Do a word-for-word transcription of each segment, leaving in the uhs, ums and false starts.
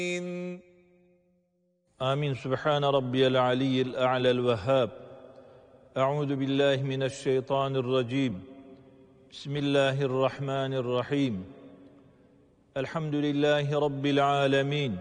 آمين. سبحان ربي العلي الأعلى الوهاب. أعوذ بالله من الشيطان الرجيم. بسم الله الرحمن الرحيم. الحمد لله رب العالمين.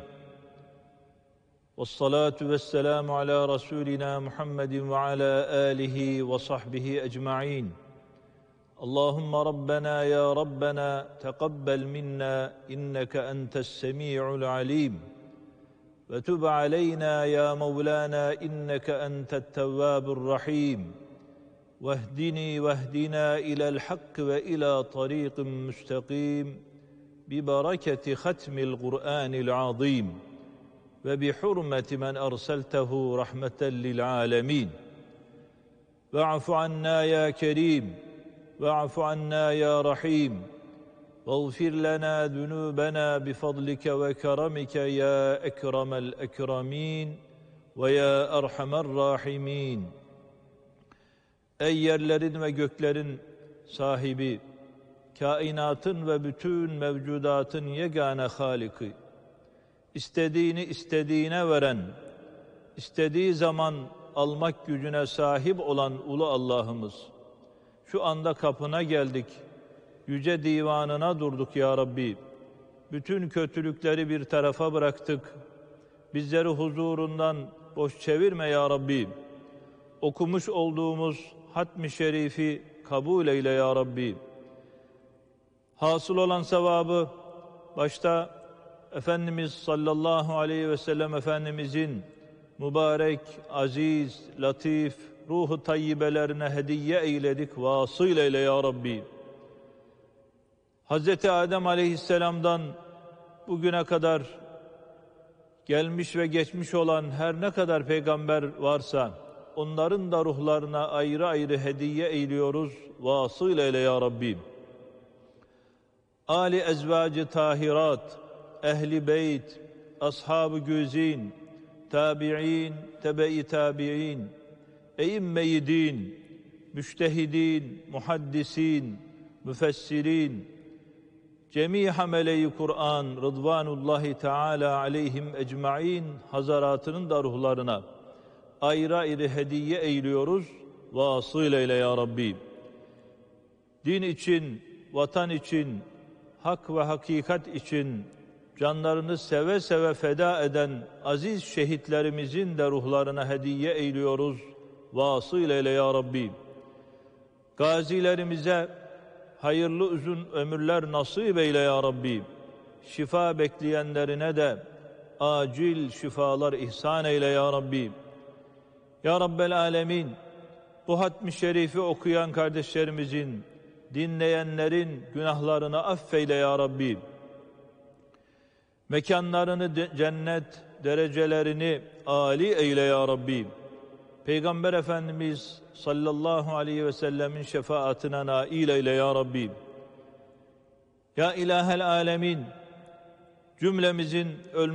والصلاة والسلام على رسولنا محمد وعلى آله وصحبه أجمعين. اللهم ربنا يا ربنا تقبل منا إنك أنت السميع العليم. وتب علينا يا مولانا إنك أنت التواب الرحيم. واهدني واهدنا إلى الحق وإلى طريق مستقيم ببركة ختم القرآن العظيم وبحرمة من أرسلته رحمة للعالمين. واعف عنا يا كريم واعف عنا يا رحيم واغفر لنا ذنوبنا بفضلك وكرمك يا أكرم الأكرمين ويا أرحم الراحمين. Ey yerlerin ve göklerin sahibi, kainatın ve bütün mevcudatın yegane Haliki, istediğini istediğine veren, istediği zaman almak gücüne sahip olan ulu Allah'ımız, şu anda kapına geldik, yüce divanına durduk ya Rabbi. Bütün kötülükleri bir tarafa bıraktık. Bizleri huzurundan boş çevirme ya Rabbi. Okumuş olduğumuz hatmi şerifi kabul eyle ya Rabbi. Hasıl olan sevabı başta Efendimiz sallallahu aleyhi ve sellem Efendimizin mübarek, aziz, latif, ruhu tayyibelerine hediye eyledik, vasıl eyle ya Rabbi. Hazreti Adem aleyhisselamdan bugüne kadar gelmiş ve geçmiş olan her ne kadar peygamber varsa onların da ruhlarına ayrı ayrı hediye eyliyoruz, vasıl eyle ya Rabbi. Ali ezvacı tahirat, ehli beyt, ashab-ı güzin, tabi'in, tebe-i tabi'in, eyyim-i din, müştehidin, muhaddisin, müfessirin, cemi hamele-i Kur'an, Rıdvanullahi Teala aleyhim ecmaîn hazaratının da ruhlarına ayrı ayrı hediye eyliyoruz, vasıl eyle ya Rabbi. Din için, vatan için, hak ve hakikat için canlarını seve seve feda eden aziz şehitlerimizin de ruhlarına hediye eyliyoruz, vasıl eyle ya Rabbi. Gazilerimize hayırlı uzun ömürler nasip eyle ya Rabbi. Şifa bekleyenlerine de acil şifalar ihsan eyle ya Rabbi. Ya Rabbel Alemin, bu hatmi şerifi okuyan kardeşlerimizin, dinleyenlerin günahlarını affeyle ya Rabbi. Mekanlarını de, cennet derecelerini âli eyle ya Rabbi. Peygamber Efendimiz sallallahu aleyhi ve sellemin şefaatine nail eyle ya Rabbi. Ya İlahel Alemin, cümlemizin ölmüşlerine